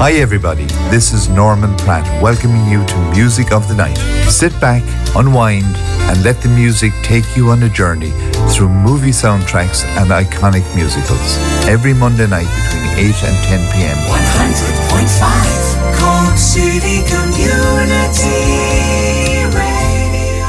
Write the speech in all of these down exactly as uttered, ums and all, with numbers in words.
Hi everybody, this is Norman Pratt welcoming you to Music of the Night. Sit back, unwind, and let the music take you on a journey through movie soundtracks and iconic musicals. Every Monday night between eight and ten p.m. one hundred point five Cork City Community Radio.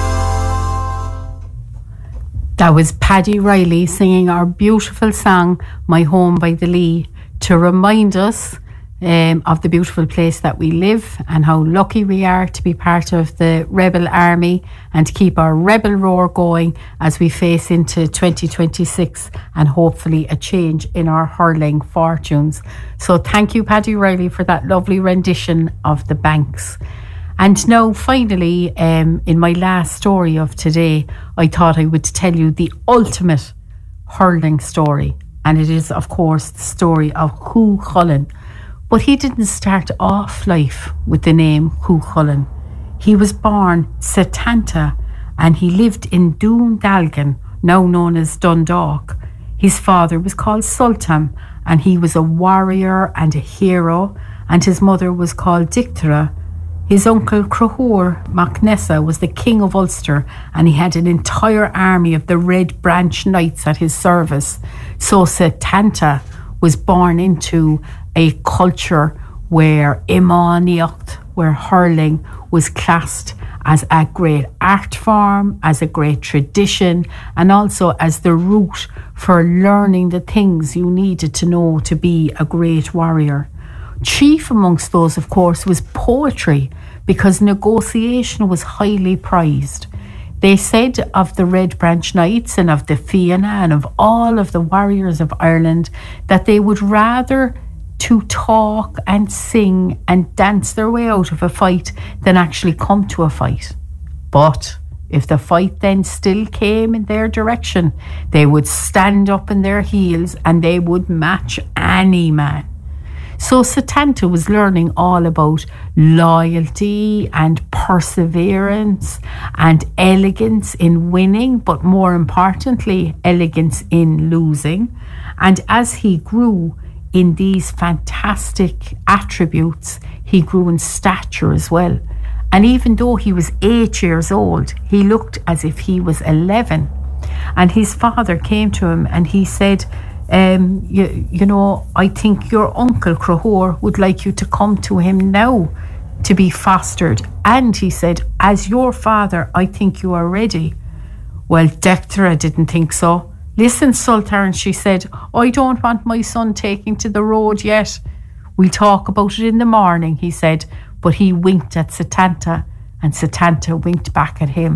That was Paddy Riley singing our beautiful song, My Home by the Lee, to remind us Um, of the beautiful place that we live and how lucky we are to be part of the Rebel Army and to keep our rebel roar going as we face into twenty twenty-six and hopefully a change in our hurling fortunes. So thank you, Paddy Riley, for that lovely rendition of the Banks. And now finally, um, in my last story of today, I thought I would tell you the ultimate hurling story, and it is of course the story of Hugh Cullen. But he didn't start off life with the name Hugh Cullen. He was born Setanta and he lived in Doondalgan, now known as Dundalk. His father was called Sultan and he was a warrior and a hero, and his mother was called Dictera. His uncle Crohor Macnessa was the king of Ulster and he had an entire army of the Red Branch Knights at his service. So Setanta was born into a culture where Imáníocht, where hurling was classed as a great art form, as a great tradition, and also as the route for learning the things you needed to know to be a great warrior. Chief amongst those, of course, was poetry, because negotiation was highly prized. They said of the Red Branch Knights and of the Fianna and of all of the warriors of Ireland that they would rather to talk and sing and dance their way out of a fight than actually come to a fight. But if the fight then still came in their direction, they would stand up in their heels and they would match any man. So Setanta was learning all about loyalty and perseverance and elegance in winning, but more importantly, elegance in losing. And as he grew in these fantastic attributes, he grew in stature as well. And even though he was eight years old, he looked as if he was eleven. And his father came to him and he said, um, you, you know, I think your uncle Crohor would like you to come to him now to be fostered. And he said, as your father, I think you are ready. Well, Dectera didn't think so. Listen, Sultan, she said, I don't want my son taking to the road yet. We'll talk about it in the morning, he said. But he winked at Setanta and Setanta winked back at him.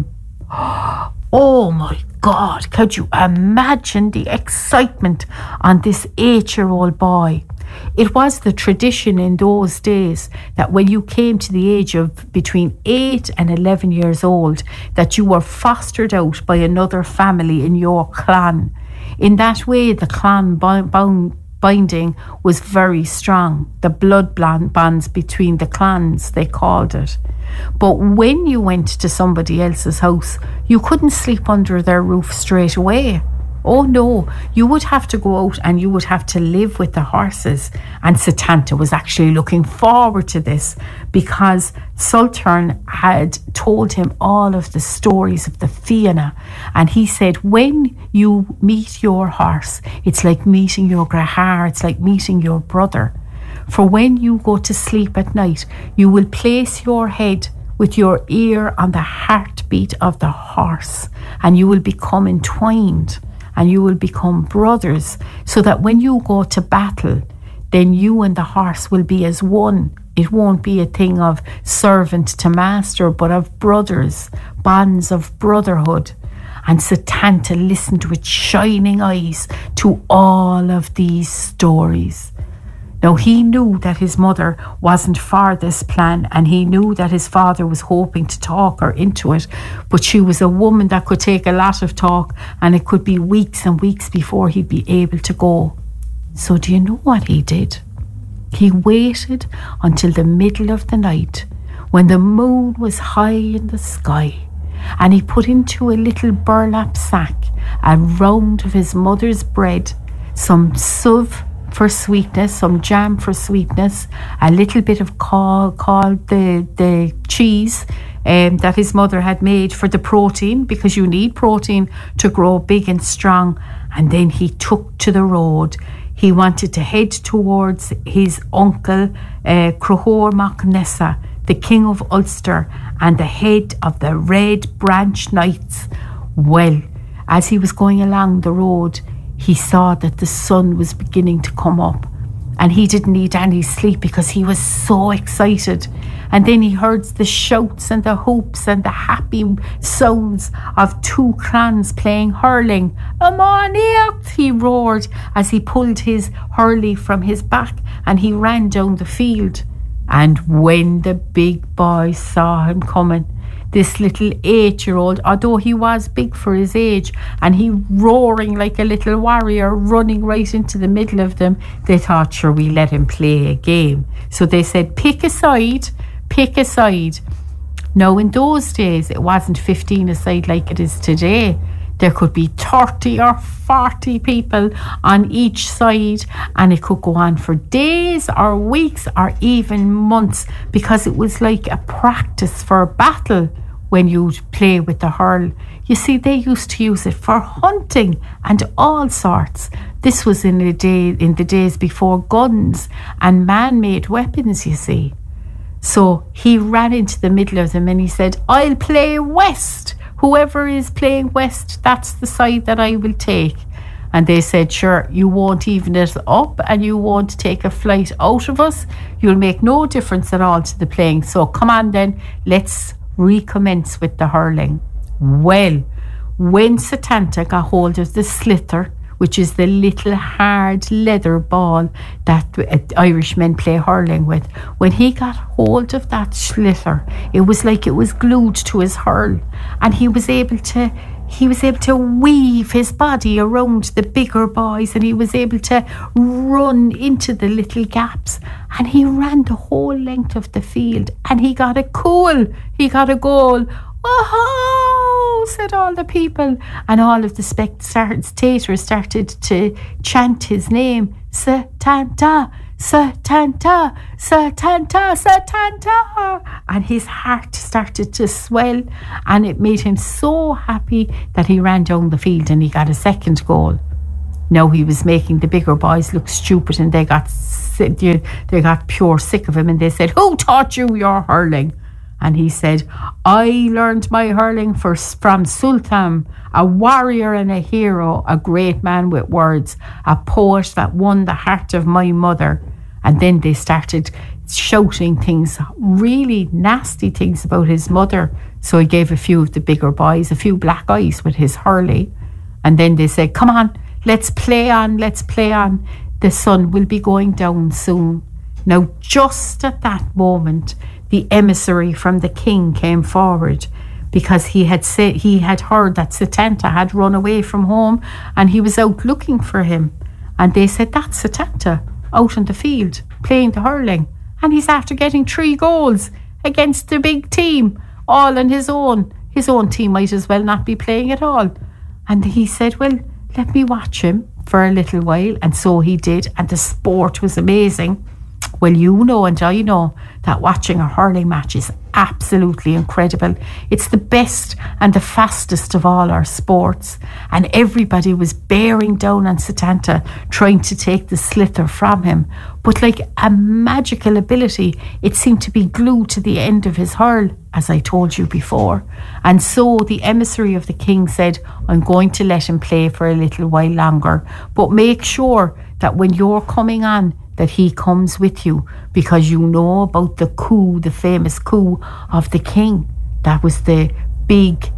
Oh my God, could you imagine the excitement on this eight-year-old boy? It was the tradition in those days that when you came to the age of between eight and eleven years old, that you were fostered out by another family in your clan. In that way, the clan bound binding was very strong. The blood bonds between the clans, they called it. But when you went to somebody else's house, you couldn't sleep under their roof straight away. Oh no, you would have to go out and you would have to live with the horses. And Setanta was actually looking forward to this because Sultan had told him all of the stories of the Fianna. And he said, when you meet your horse, it's like meeting your grahar, it's like meeting your brother. For when you go to sleep at night, you will place your head with your ear on the heartbeat of the horse and you will become entwined. And you will become brothers, so that when you go to battle, then you and the horse will be as one. It won't be a thing of servant to master, but of brothers, bonds of brotherhood. And Setanta listened with shining eyes to all of these stories. Now, he knew that his mother wasn't for this plan, and he knew that his father was hoping to talk her into it, but she was a woman that could take a lot of talk, and it could be weeks and weeks before he'd be able to go. So do you know what he did? He waited until the middle of the night when the moon was high in the sky, and he put into a little burlap sack a round of his mother's bread, some suv for sweetness, some jam for sweetness, a little bit of call, called the, the cheese um, that his mother had made for the protein, because you need protein to grow big and strong. And then he took to the road. He wanted to head towards his uncle, uh, Crohor Mac Nessa, the King of Ulster and the head of the Red Branch Knights. Well, as he was going along the road, he saw that the sun was beginning to come up, and he didn't need any sleep because he was so excited. And then he heard the shouts and the hoops and the happy sounds of two clans playing hurling. "Amaniac!" he roared as he pulled his hurley from his back and he ran down the field. And when the big boys saw him coming, this little eight-year-old, although he was big for his age, and he roaring like a little warrior, running right into the middle of them, they thought, sure, we let him play a game. So they said, pick a side, pick a side. Now, in those days, it wasn't fifteen a side like it is today. There could be thirty or forty people on each side, and it could go on for days or weeks or even months, because it was like a practice for a battle when you play with the hurl. You see, they used to use it for hunting and all sorts. This was in the day in the days before guns and man-made weapons, you see. So he ran into the middle of them and he said, "I'll play west. Whoever is playing west, that's the side that I will take." And they said, sure, you won't even it up and you won't take a flight out of us. You'll make no difference at all to the playing. So come on then, let's recommence with the hurling. Well, when Setanta got hold of the slither, which is the little hard leather ball that Irishmen play hurling with, when he got hold of that slither, it was like it was glued to his hurl, and he was able to he was able to weave his body around the bigger boys, and he was able to run into the little gaps, and he ran the whole length of the field, and he got a goal. He got a goal. "Oh!" said all the people, and all of the spectators started to chant his name. Setanta, Setanta, Setanta, Setanta. And his heart started to swell, and it made him so happy that he ran down the field and he got a second goal. Now he was making the bigger boys look stupid, and they got they got pure sick of him, and they said, "Who taught you your hurling?" And he said, "I learned my hurling for, from Sultan, a warrior and a hero, a great man with words, a poet that won the heart of my mother." And then they started shouting things, really nasty things about his mother. So he gave a few of the bigger boys a few black eyes with his hurley. And then they said, "Come on, let's play on, let's play on. The sun will be going down soon." Now, just at that moment, the emissary from the king came forward, because he had said he had heard that Setanta had run away from home, and he was out looking for him. And they said, "That's Setanta out in the field playing the hurling, and he's after getting three goals against the big team, all on his own. His own team might as well not be playing at all." And he said, "Well, let me watch him for a little while." And so he did, and the sport was amazing. Well, you know and I know that watching a hurling match is absolutely incredible. It's the best and the fastest of all our sports, and everybody was bearing down on Setanta, trying to take the slither from him. But like a magical ability, it seemed to be glued to the end of his hurl, as I told you before. And so the emissary of the king said, "I'm going to let him play for a little while longer, but make sure that when you're coming on, that he comes with you, because you know about the coup, the famous coup of the king. That was the big,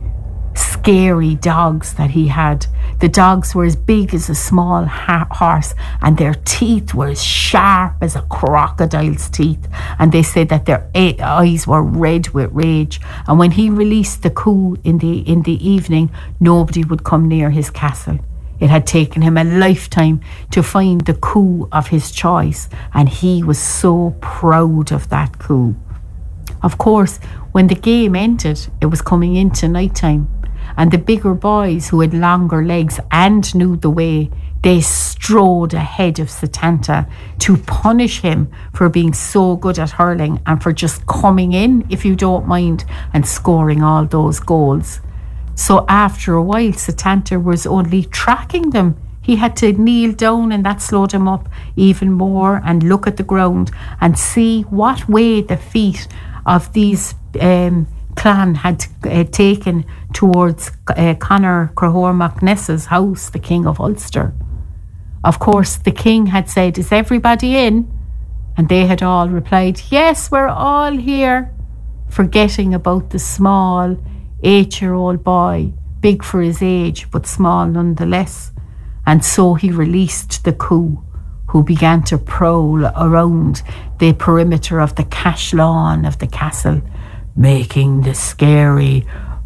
scary dogs that he had. The dogs were as big as a small ha- horse, and their teeth were as sharp as a crocodile's teeth. And they said that their eyes were red with rage. And when he released the coup in the in the evening, nobody would come near his castle. It had taken him a lifetime to find the coup of his choice, and he was so proud of that coup. Of course, when the game ended, it was coming into night time, And the bigger boys who had longer legs and knew the way, they strode ahead of Setanta to punish him for being so good at hurling and for just coming in, if you don't mind, and scoring all those goals. So after a while, Setanta was only tracking them. He had to kneel down, and that slowed him up even more, and look at the ground and see what way the feet of these um, clan had uh, taken towards uh, Conor Crahor Ness's house, the King of Ulster. Of course, the king had said, "Is everybody in?" And they had all replied, "Yes, we're all here," forgetting about the small eight-year-old boy, big for his age, but small nonetheless. And so he released the coup, who began to prowl around the perimeter of the cash lawn of the castle, making the scary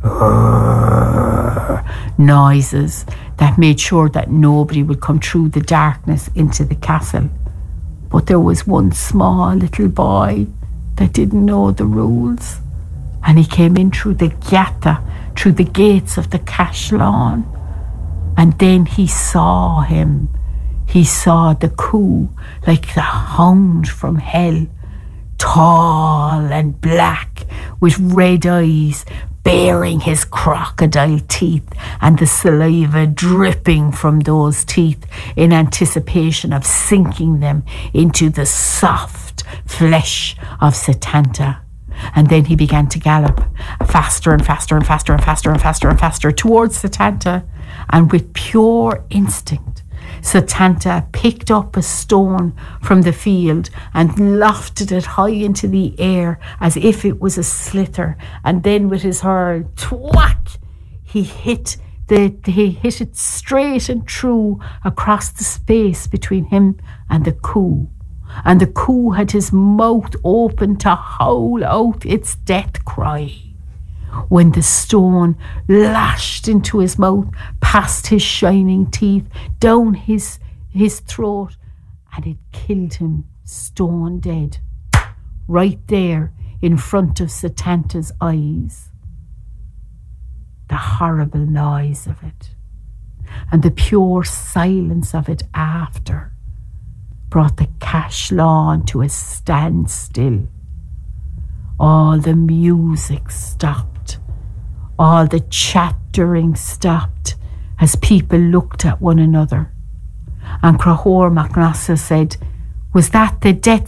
noises that made sure that nobody would come through the darkness into the castle. But there was one small little boy that didn't know the rules, and he came in through the gatta, through the gates of the cash lawn, and then he saw him. He saw the coup like the hound from hell, tall and black, with red eyes, baring his crocodile teeth, and the saliva dripping from those teeth in anticipation of sinking them into the soft flesh of Setanta. And then he began to gallop faster and faster and faster and faster and faster and faster towards Setanta, and with pure instinct, Setanta picked up a stone from the field and lofted it high into the air as if it was a sliotar, and then with his hurl, thwack, he hit the he hit it straight and true across the space between him and the coup. And the coup had his mouth open to howl out its death cry, when the stone lashed into his mouth, past his shining teeth, down his his throat, and it killed him stone dead, right there in front of Setanta's eyes. The horrible noise of it, and the pure silence of it after, brought the cash lawn to a standstill. All the music stopped. All the chattering stopped as people looked at one another. And Crahor Mac Nessa said, "Was that the death